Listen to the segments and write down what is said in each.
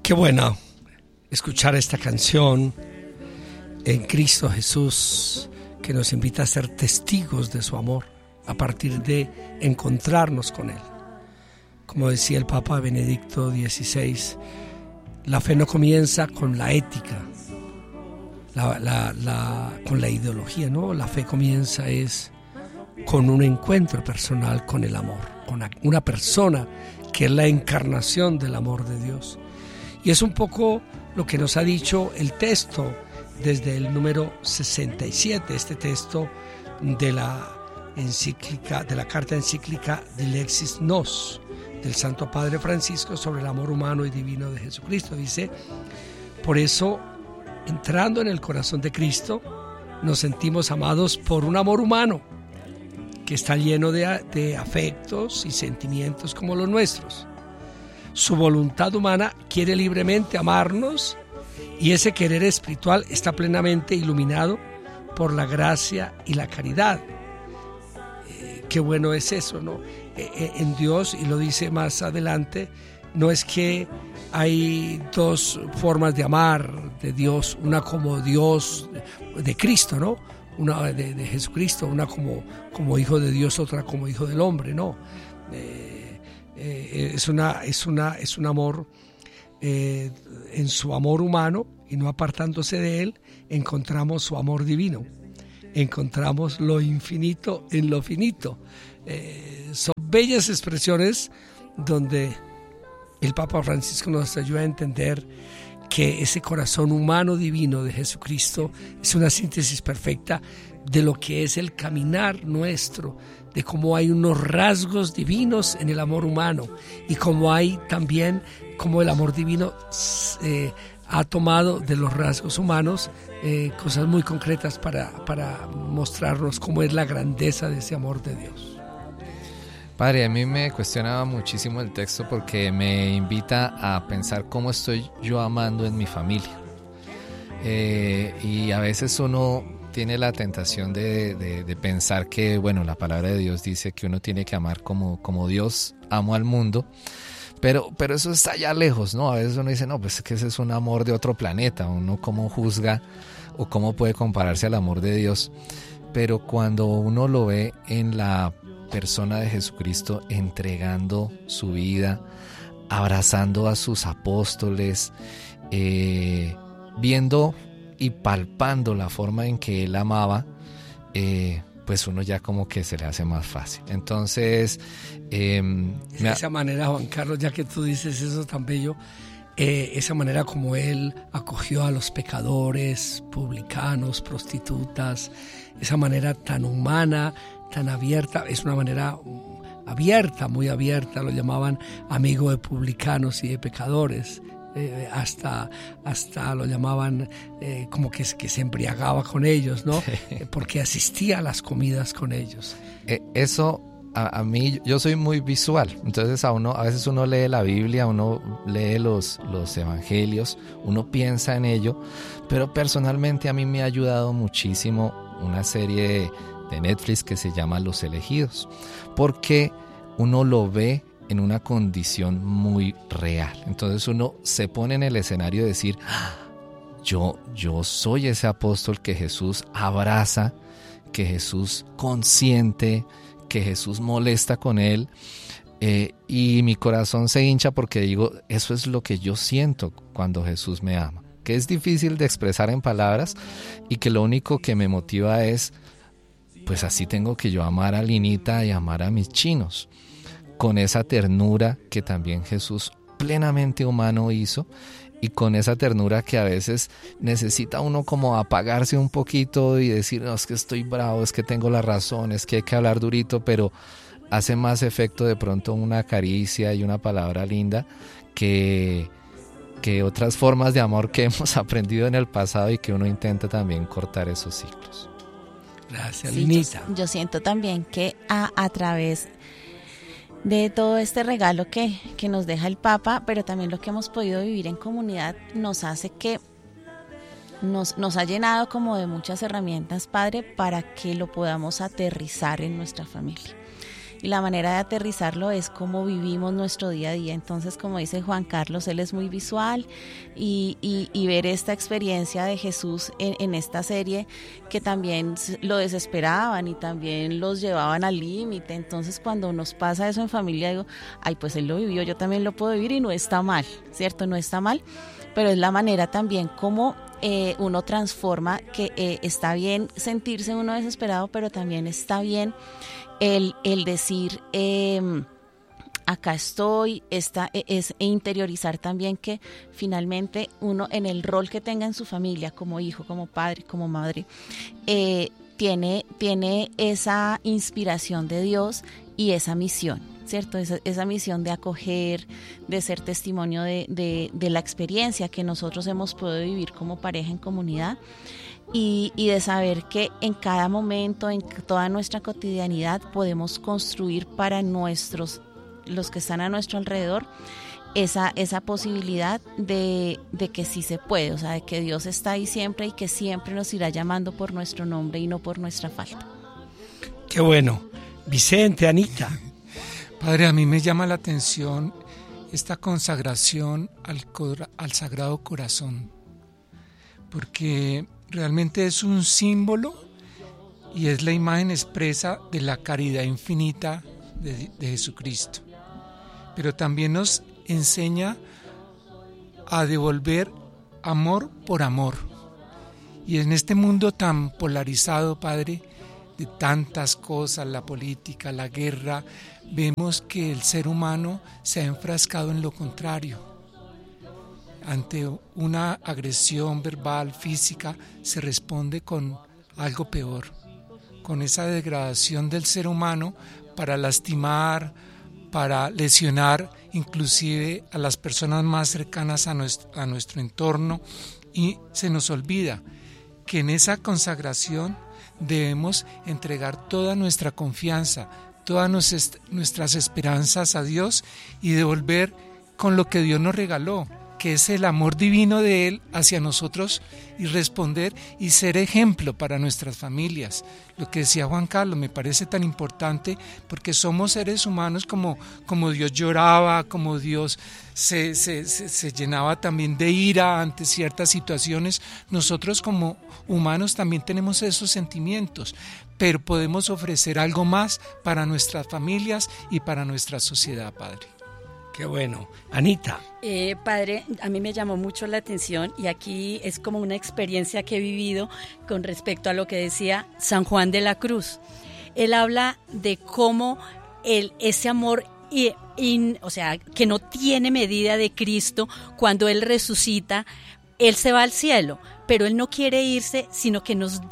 Qué bueno escuchar esta canción en Cristo Jesús, que nos invita a ser testigos de su amor a partir de encontrarnos con Él. Como decía el Papa Benedicto XVI, la fe no comienza con la ética, con la ideología, ¿no? La fe comienza con un encuentro personal con el amor, con una persona que es la encarnación del amor de Dios. Y es un poco lo que nos ha dicho el texto desde el número 67, este texto de la encíclica, de la carta encíclica Dilexis Nos, del Santo Padre Francisco sobre el amor humano y divino de Jesucristo. Dice: por eso, entrando en el corazón de Cristo, nos sentimos amados por un amor humano que está lleno de afectos y sentimientos como los nuestros. Su voluntad humana quiere libremente amarnos, y ese querer espiritual está plenamente iluminado por la gracia y la caridad. Qué bueno es eso, ¿no? En Dios, y lo dice más adelante, no es que hay dos formas de amar de Dios, una como Dios de Cristo, ¿no? Una de Jesucristo, una como hijo de Dios, otra como hijo del hombre, ¿no? Es un amor en su amor humano, y no apartándose de él encontramos su amor divino, encontramos lo infinito en lo finito. Son bellas expresiones donde el Papa Francisco nos ayuda a entender que ese corazón humano divino de Jesucristo es una síntesis perfecta de lo que es el caminar nuestro, de cómo hay unos rasgos divinos en el amor humano, y cómo hay también, cómo el amor divino ha tomado de los rasgos humanos cosas muy concretas para mostrarnos cómo es la grandeza de ese amor de Dios. Padre, a mí me cuestionaba muchísimo el texto porque me invita a pensar cómo estoy yo amando en mi familia. Y a veces uno tiene la tentación de pensar que, bueno, la palabra de Dios dice que uno tiene que amar como Dios amó al mundo, pero eso está allá lejos, ¿no? A veces uno dice, no, pues es que ese es un amor de otro planeta. Uno cómo juzga o cómo puede compararse al amor de Dios. Pero cuando uno lo ve en la persona de Jesucristo, entregando su vida, abrazando a sus apóstoles, viendo y palpando la forma en que él amaba, pues uno ya como que se le hace más fácil. Entonces, de esa manera, Juan Carlos, ya que tú dices eso tan bello, esa manera como él acogió a los pecadores, publicanos, prostitutas, esa manera tan humana, tan abierta, es una manera abierta, muy abierta, lo llamaban amigo de publicanos y de pecadores. Hasta lo llamaban como que se embriagaba con ellos, ¿no? Porque asistía a las comidas con ellos. Eso a mí, yo soy muy visual, entonces a veces uno lee la Biblia, uno lee los evangelios, uno piensa en ello, pero personalmente a mí me ha ayudado muchísimo una serie de Netflix que se llama Los Elegidos, porque uno lo ve en una condición muy real. Entonces uno se pone en el escenario de decir, yo soy ese apóstol que Jesús abraza, que Jesús consiente, que Jesús molesta con él, y mi corazón se hincha porque digo, eso es lo que yo siento cuando Jesús me ama, que es difícil de expresar en palabras y que lo único que me motiva es, pues así tengo que yo amar a Linita y amar a mis chinos, con esa ternura que también Jesús plenamente humano hizo, y con esa ternura que a veces necesita uno como apagarse un poquito y decir, no, es que estoy bravo, es que tengo la razón, es que hay que hablar durito, pero hace más efecto de pronto una caricia y una palabra linda que otras formas de amor que hemos aprendido en el pasado y que uno intenta también cortar esos ciclos. Gracias, Linita. Yo siento también que a través de todo este regalo que nos deja el Papa, pero también lo que hemos podido vivir en comunidad, nos hace que nos ha llenado como de muchas herramientas, Padre, para que lo podamos aterrizar en nuestra familia. y la manera de aterrizarlo es cómo vivimos nuestro día a día. Entonces, como dice Juan Carlos, él es muy visual y ver esta experiencia de Jesús en esta serie, que también lo desesperaban y también los llevaban al límite. Entonces, cuando nos pasa eso en familia, digo, ay, pues él lo vivió, yo también lo puedo vivir y no está mal, ¿cierto? No está mal, pero es la manera también como uno transforma, que está bien sentirse uno desesperado, pero también está bien el decir, acá estoy, es interiorizar también que finalmente uno, en el rol que tenga en su familia, como hijo, como padre, como madre, tiene esa inspiración de Dios y esa misión, ¿cierto? Esa misión de acoger, de ser testimonio de la experiencia que nosotros hemos podido vivir como pareja en comunidad, y de saber que en cada momento, en toda nuestra cotidianidad, podemos construir para los que están a nuestro alrededor, esa posibilidad de que sí se puede, o sea, de que Dios está ahí siempre y que siempre nos irá llamando por nuestro nombre y no por nuestra falta. Qué bueno. Vicente, Anita. Padre, a mí me llama la atención esta consagración al Sagrado Corazón, porque realmente es un símbolo y es la imagen expresa de la caridad infinita de Jesucristo. Pero también nos enseña a devolver amor por amor. Y en este mundo tan polarizado, Padre, de tantas cosas, la política, la guerra, vemos que el ser humano se ha enfrascado en lo contrario. Ante una agresión verbal, física, se responde con algo peor, con esa degradación del ser humano para lastimar, para lesionar inclusive a las personas más cercanas a nuestro entorno, y se nos olvida que en esa consagración debemos entregar toda nuestra confianza, todas nuestras esperanzas a Dios y devolver con lo que Dios nos regaló, que es el amor divino de Él hacia nosotros, y responder y ser ejemplo para nuestras familias. Lo que decía Juan Carlos me parece tan importante, porque somos seres humanos como Dios lloraba, como Dios se llenaba también de ira ante ciertas situaciones. Nosotros como humanos también tenemos esos sentimientos, pero podemos ofrecer algo más para nuestras familias y para nuestra sociedad, Padre. Qué bueno. Anita. Padre, a mí me llamó mucho la atención, y aquí es como una experiencia que he vivido con respecto a lo que decía San Juan de la Cruz. Él habla de cómo ese amor, o sea, que no tiene medida de Cristo, cuando Él resucita, Él se va al cielo, pero Él no quiere irse, sino que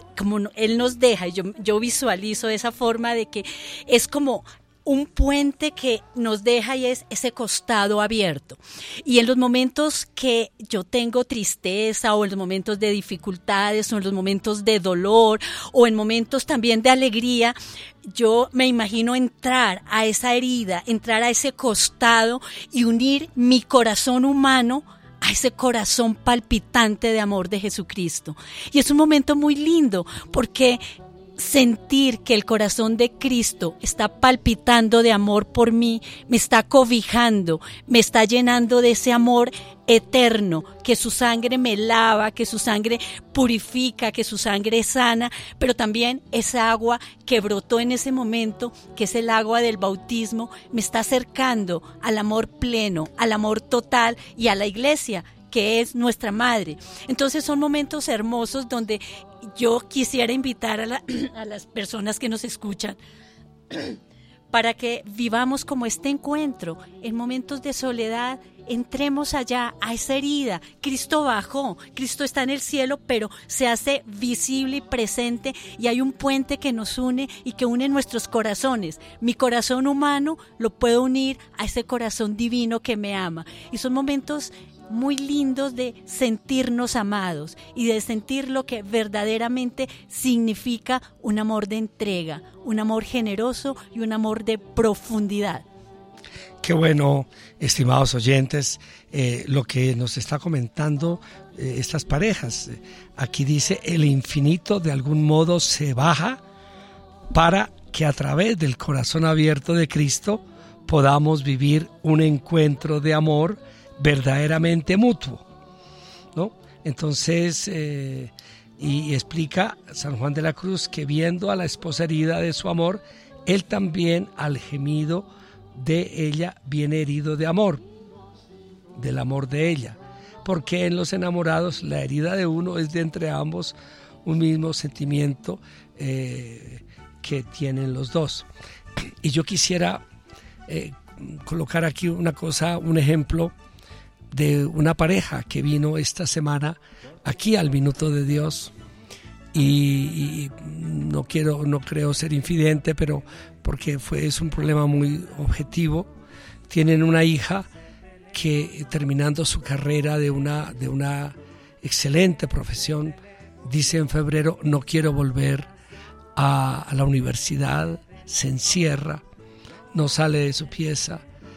Él nos deja. Yo visualizo esa forma de que es como un puente que nos deja, y es ese costado abierto. Y en los momentos que yo tengo tristeza, o en los momentos de dificultades, o en los momentos de dolor, o en momentos también de alegría, yo me imagino entrar a esa herida, entrar a ese costado y unir mi corazón humano a ese corazón palpitante de amor de Jesucristo. Y es un momento muy lindo, porque sentir que el corazón de Cristo está palpitando de amor por mí, me está cobijando, me está llenando de ese amor eterno, que su sangre me lava, que su sangre purifica, que su sangre sana, pero también esa agua que brotó en ese momento, que es el agua del bautismo, me está acercando al amor pleno, al amor total, y a la iglesia, que es nuestra madre. Entonces son momentos hermosos donde yo quisiera invitar a las personas que nos escuchan para que vivamos como este encuentro en momentos de soledad. Entremos allá, a esa herida. Cristo bajó, Cristo está en el cielo, pero se hace visible y presente, y hay un puente que nos une y que une nuestros corazones. Mi corazón humano lo puedo unir a ese corazón divino que me ama, y son momentos muy lindos de sentirnos amados y de sentir lo que verdaderamente significa un amor de entrega, un amor generoso y un amor de profundidad. Qué bueno, estimados oyentes, lo que nos está comentando estas parejas. Aquí dice, el infinito de algún modo se baja para que a través del corazón abierto de Cristo podamos vivir un encuentro de amor verdaderamente mutuo, ¿no? Entonces, y explica San Juan de la Cruz que viendo a la esposa herida de su amor, él también al gemido de ella viene herido de amor, del amor de ella, porque en los enamorados la herida de uno es de entre ambos un mismo sentimiento que tienen los dos. Y yo quisiera colocar aquí una cosa, un ejemplo de una pareja que vino esta semana aquí al Minuto de Dios, y no creo ser infidente, pero porque es un problema muy objetivo. Tienen una hija que, terminando su carrera de una excelente profesión, dice en febrero: no quiero volver a la universidad, se encierra, no sale de su pieza,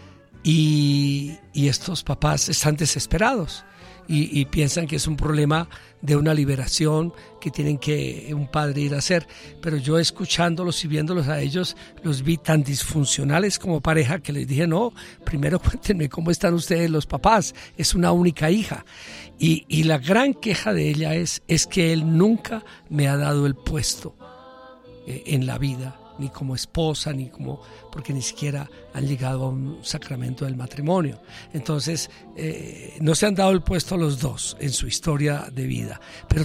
y estos papás están desesperados y piensan que es un problema de una liberación que tienen que un padre ir a hacer. Pero yo, escuchándolos y viéndolos a ellos, los vi tan disfuncionales como pareja que les dije: no, primero cuéntenme cómo están ustedes los papás, es una única hija. Y la gran queja de ella es que él nunca me ha dado el puesto en la vida, ni como esposa, porque ni siquiera han llegado a un sacramento del matrimonio. Entonces, no se han dado el puesto los dos en su historia de vida,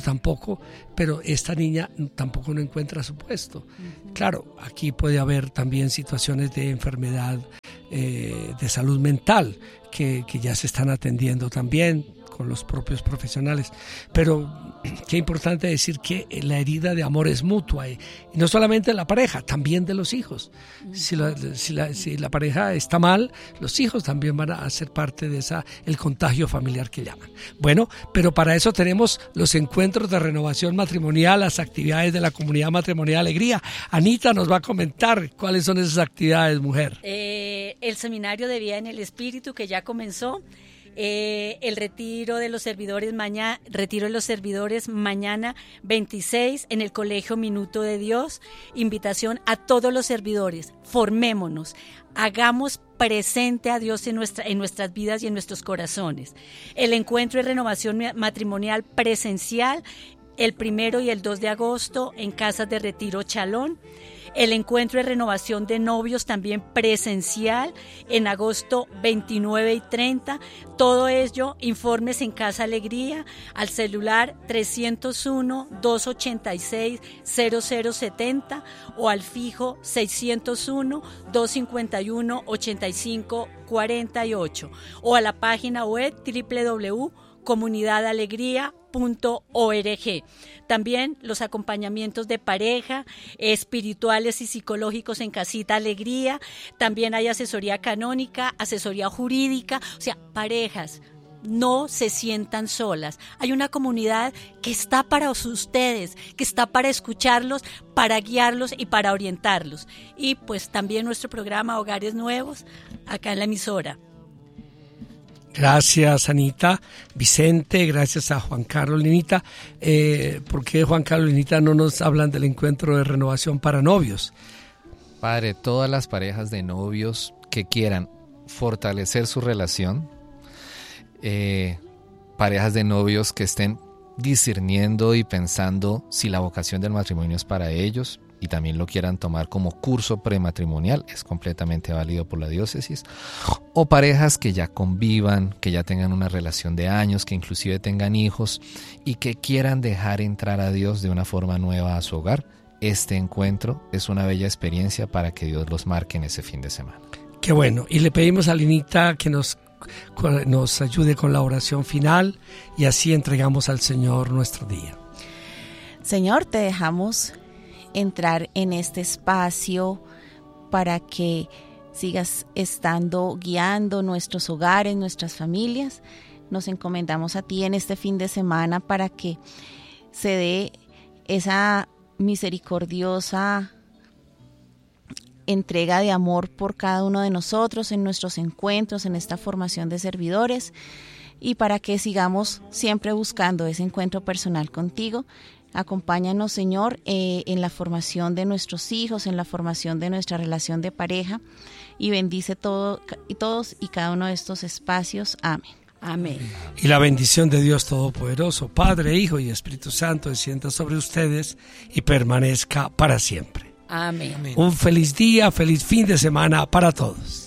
pero esta niña tampoco no encuentra su puesto. Claro, aquí puede haber también situaciones de enfermedad, de salud mental, que ya se están atendiendo también con los propios profesionales, pero qué importante decir que la herida de amor es mutua, y no solamente de la pareja, también de los hijos. Si la pareja está mal, los hijos también van a ser parte de el contagio familiar que llaman. Bueno, pero para eso tenemos los encuentros de renovación matrimonial, las actividades de la Comunidad Matrimonial Alegría. Anita nos va a comentar cuáles son esas actividades, mujer. El seminario de vida en el Espíritu, que ya comenzó. El retiro de los servidores mañana 26 en el Colegio Minuto de Dios. Invitación a todos los servidores: formémonos, hagamos presente a Dios en nuestras vidas y en nuestros corazones. El encuentro de renovación matrimonial presencial el 1 y el 2 de agosto en Casas de Retiro Chalón. El encuentro de renovación de novios también presencial en agosto 29 y 30. Todo ello, informes en Casa Alegría al celular 301-286-0070 o al fijo 601-251-8548 o a la página web www.comunidadalegría.org. También los acompañamientos de pareja, espirituales y psicológicos en Casita Alegría. También hay asesoría canónica, asesoría jurídica. O sea, parejas, no se sientan solas. Hay una comunidad que está para ustedes, que está para escucharlos, para guiarlos y para orientarlos. Y pues también nuestro programa Hogares Nuevos, acá en la emisora. Gracias, Anita. Vicente, gracias a Juan Carlos, Linita. ¿Por qué Juan Carlos y Linita no nos hablan del encuentro de renovación para novios? Padre, todas las parejas de novios que quieran fortalecer su relación, parejas de novios que estén discerniendo y pensando si la vocación del matrimonio es para ellos y también lo quieran tomar como curso prematrimonial, es completamente válido por la diócesis, o parejas que ya convivan, que ya tengan una relación de años, que inclusive tengan hijos y que quieran dejar entrar a Dios de una forma nueva a su hogar. Este encuentro es una bella experiencia para que Dios los marque en ese fin de semana. Qué bueno, y le pedimos a Linita que nos ayude con la oración final y así entregamos al Señor nuestro día. Señor, te dejamos entrar en este espacio para que sigas guiando nuestros hogares, nuestras familias. Nos encomendamos a ti en este fin de semana para que se dé esa misericordiosa entrega de amor por cada uno de nosotros en nuestros encuentros, en esta formación de servidores, y para que sigamos siempre buscando ese encuentro personal contigo. Acompáñanos, Señor, en la formación de nuestros hijos, en la formación de nuestra relación de pareja, y bendice todos y cada uno de estos espacios. Amén. Amén. Y la bendición de Dios Todopoderoso, Padre, Hijo y Espíritu Santo, descienda sobre ustedes y permanezca para siempre. Amén. Un feliz día, feliz fin de semana para todos.